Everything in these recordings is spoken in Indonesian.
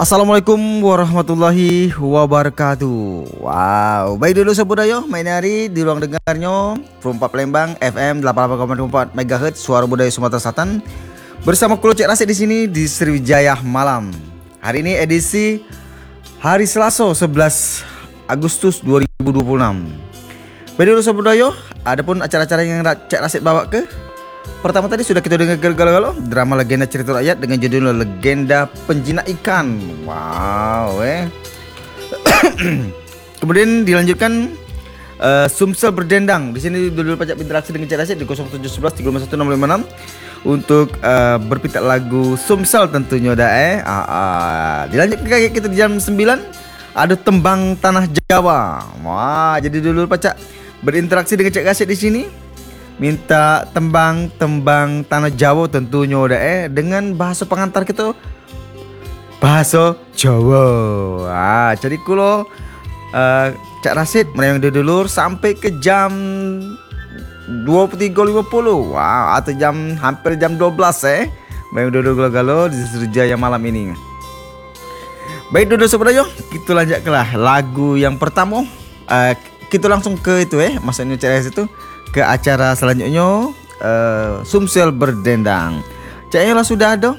Assalamualaikum warahmatullahi wabarakatuh. Wow, baik dulu Sabudayo, main hari di ruang dengarnya Perumpak Palembang FM 88,4 MHz Suara Budaya Sumatera Selatan. Bersama Kulo Cek Rasid di sini di Sriwijaya Malam. Hari ini edisi hari Selasa 11 Agustus 2026. Baik dulu Sabudayo, adapun acara-acara yang Cek Rasid bawa ke pertama tadi sudah kita dengar galau-galau drama legenda cerita rakyat dengan judul Legenda Penjinak Ikan. Wow, Kemudian dilanjutkan Sumsel Berdendang. Di sini dulu pajak interaksi dengan Cek Rasid di 0711 351 656 untuk berpinta lagu Sumsel tentunya Dilanjutkan kayak kita di jam 9 ada Tembang Tanah Jawa. Wah, jadi dulu pajak berinteraksi dengan Cek Rasid di sini. Minta tembang tanah Jawa tentunya dengan bahasa pengantar kita bahasa Jawa. Jadi kulo Cak Rasid menayang dulur sampai ke jam 23.50. Wow, atau hampir jam 12 menayang dulur galau di Sriwijaya Malam ini. Baik dulu sebenarnya kita lanjut ke lagu yang pertama. Kita langsung ke itu maksudnya Cak Rasid itu ke acara selanjutnya Sumsel Berdendang. Caknya lah sudah ada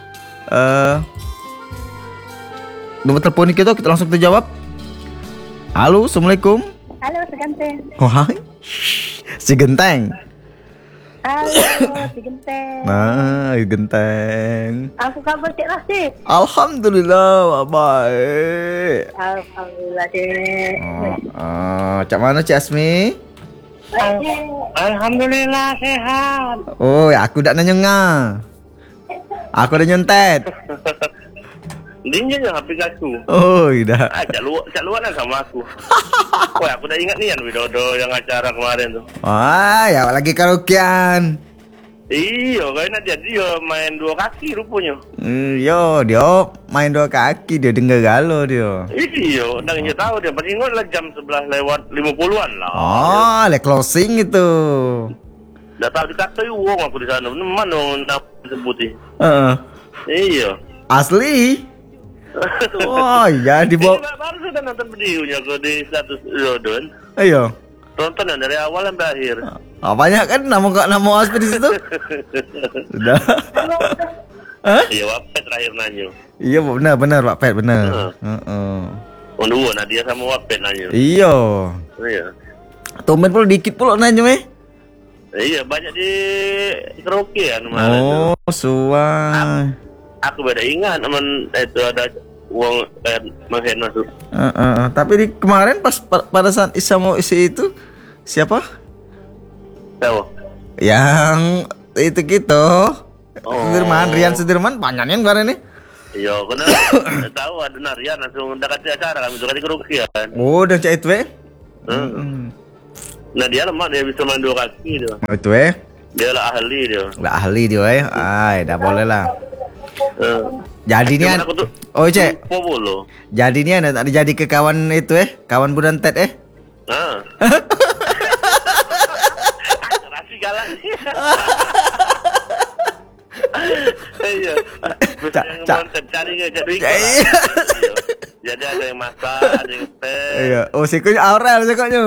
nomor telepon kita langsung terjawab. Halo, assalamualaikum. Halo, si Genteng. Hai, si Genteng. Halo, si Genteng. Nah, Genteng. Apa kabar Cik Rasid? Alhamdulillah, baik. Alhamdulillah deh. Cak mana Cik Asmi? Alhamdulillah sehat. Oh, aku dak nanya. Aku dah nyontet. Dia yang HP aku. Oh, dah. Cak luar lah sama aku. Wah, aku dah ingat nih yang Widodo yang acara kemarin tuh. Wah, ya lagi karaokean. Iya, kayaknya dia main dua kaki rupanya. Dia main dua kaki, dia dengar galau dia. Iya, udah nggak tahu dia. Pasti ingat lah jam 11 lewat 50-an lah. Oh, le closing itu. Udah tahu dikatai uang aku di sana. Mana nak sebutin? Iya. Asli? Oh iya, dibawa. Baru sudah nonton videonya kok di status Rodon. Ayo. Tonton dari awal sampai akhir. Banyak kan nama Aspi di situ? Sudah. Iya, Wapet terakhir nanya. Iya benar Pak Pet benar. Dua Nadia sama Wapet nanya. Iya. Tumben pula dikit pula nanya Iya, banyak di karaoke ya kemarin. Oh, suai. Aku beda ingat teman itu ada uang menghen masuk. Tapi di kemarin pas pada saat Isa mau isi itu siapa? Tahu? Yang itu gitu. Oh. Rian Sudirman banyaknya kemarin nih. Iya, karena tahu ada Narian langsung dekat acara kami dekat di karaoke kan. Oh, udah cek itu Nah dia lemah, dia bisa main dua kaki dia. Itu Dia lah ahli dia. Lah ahli dia dah boleh lah. Jadi ini oh cek. Popolo. Jadi ini ada jadi ke kawan itu kawan Budan Ted Rasi galak. Iya. Cari duit. Jadi ada yang masak, ada yang teh. Iya. Oh sikunya Aurel sikunya.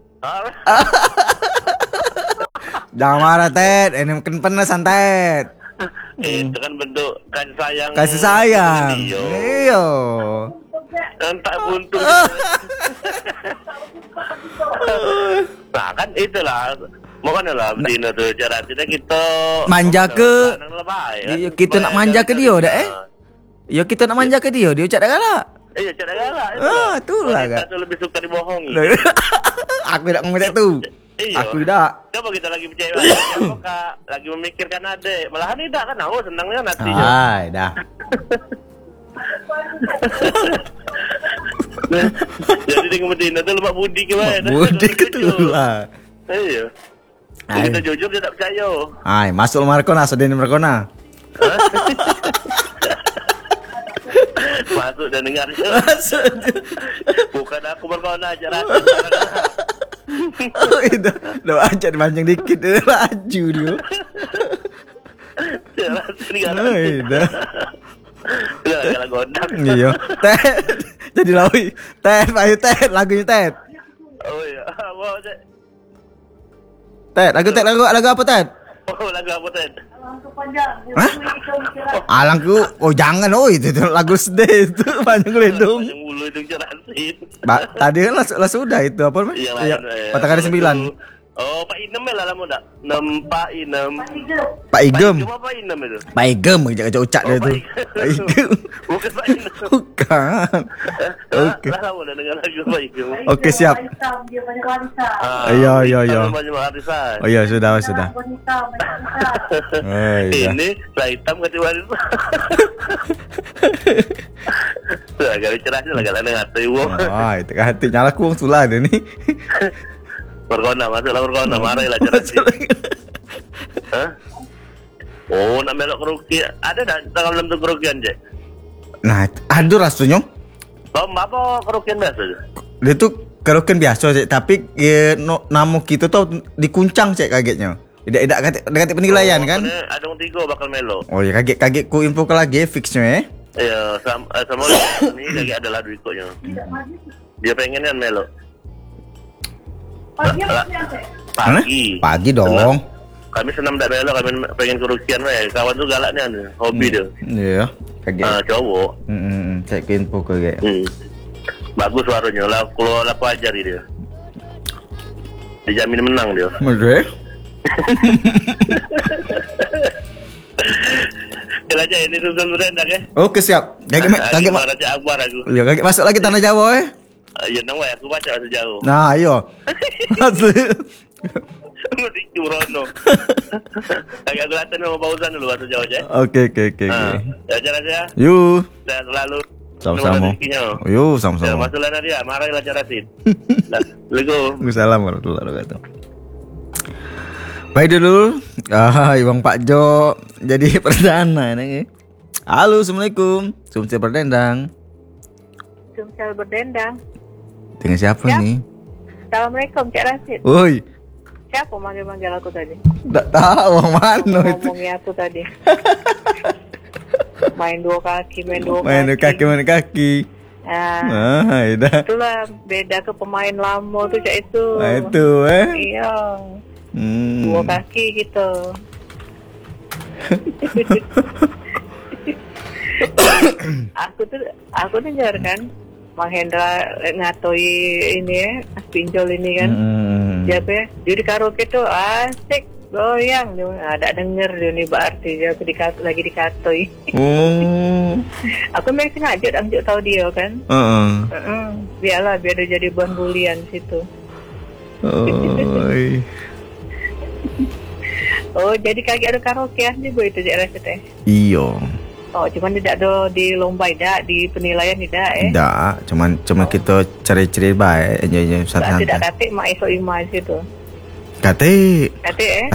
Jangan marah Ted, ini mungkin penasan Ted. Itu kan bentuk kasih sayang. Kasih sayang. Iya. Entak buntung. Nah kan itulah. Makanya lah Dina tuh cara kita manja ke. Iya, kita nak manja ke dia Iya kita nak manja ke dia cak dah galak. Iya cak dah galak. Itulah kan. Kita lebih suka dibohongi. Aku tidak ngomong tu. Iya. Aku tidak. Coba kita lagi percaya Kak, lagi memikirkan adek. Malahan tidak kan, senangnya nanti. Hai, dah. Jadi di kemudian itu lemak budi kemana? Budi ketulah. Iya. Kita jujur dia tak percaya. Hai, masuk Markona, sedih Markona. Masuk dan dengar. Bukan aku berkona aja rasa. Udah aja dimancing dikit dia laju dia. Dah. Kalau gondang. Iya. Tet. Jadi lawi. Tet, ayo Tet, lagunya Tet. Oh iya. Wah, Cek. Tet, lagu apa Tet? Oh, lagu apa, Ted? Hah? Alangku, oh jangan, oh itu lagu sedih itu panjang gelendung. Panjang bulu itu jelasin. Tadi kan sudah itu apa namanya? Yang Iya, lain. Patah 9. Oh, Pak Inem lah lama dak. Pak Inem. Pak Igem. Cuma Pak Inem itu. Pak Igem, jangan ucap dia tuh. Pak Igem. Bukan Pak Inem. Bukan. Oke. Lah lama dah dengar lagu Pak Igem. Oke, siap. Dia banyak warisan. Iya. Banyak warisan. Oh iya, sudah. Wanita, banyak warisan. Oh iya. Ini lah hitam kasih warisan. Lah gak cerah lah gak ada hati wong. Oh, itu kan hati nyala kuang sulah dia nih. Perkona masalah perkona marah lah cerah sih. Hah? Oh, nak melok kerugian. Ada tak tanggal dalam kerugian, Cek? Nah, aduh rasanya. Apa kerugian biasa? Dia tuh kerugian biasa sih, tapi namu kita tuh dikuncang cek kagetnya. Tidak kata penilaian kan? Ada yang 3 bakal melo. Oh ya kaget ku info ke lagi fixnya Iya, sama ini lagi adalah duitnya. Dia pengen kan melo. Pagi dong. Kami senam tak melo, kami pengen kerugian kawan tuh galaknya hobi dia. Iya, kaget. Cowok. Cek ke info kaget. Bagus suaranya lah, kalau aku ajar dia. Dijamin menang dia. Oke. Kira aja ini susun berendang ya. Oke siap. Kaget Raja Akbar aku. Iya kaget masuk lagi tanah Jawa Iya nang aku baca sejauh. Nah ayo. Masuk. Mesti curono. Agak kelihatan sama pausan dulu bahasa Jawa aja. Oke. Ya aja. Yuk. Saya selalu. Sama-sama. Yuk sama-sama. Masalah dia, marahilah carasin. Assalamualaikum. Waalaikumsalam warahmatullahi wabarakatuh. Baik dulu, Bang Pak Jo jadi perdana ini. Halo, assalamualaikum. Sumsel berdendang. Sumsel berdendang. Dengan siapa nih? Assalamualaikum, Cak Rasid. Woi. Siapa manggil-manggil aku tadi? Tak tahu mana itu. Ngomongnya aku tadi. Main dua kaki. Main kaki. Nah, dah. Itulah beda ke pemain lama tuh Cak itu. Nah, itu Iya. Dua kaki gitu. aku dengar kan Mang Hendra ngatoi ini ya, pinjol ini kan. Siapa ya? Dia di karaoke tuh asik goyang dia. Ada denger dia nih berarti dia lagi dikatoi. Aku memang sengaja ambil tahu dia kan. Biar dia jadi bahan bulian situ. Oh, jadi kagak ada karaokean nih Bu itu Cak Rasid teh. Iya. Oh, cuman tidak ada di lomba tidak, di penilaian tidak Tidak, cuman kita cari-cari baik aja santai. Tidak kate mak esok imah situ. Kate.